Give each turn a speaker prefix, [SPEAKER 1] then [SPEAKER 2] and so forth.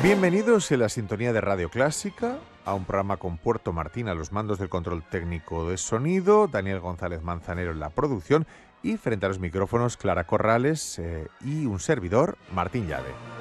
[SPEAKER 1] Bienvenidos en la sintonía de Radio Clásica a un programa con Puerto Martín a los mandos del control técnico de sonido, Daniel González Manzanero en la producción y frente a los micrófonos Clara Corrales y un servidor, Martín Llave.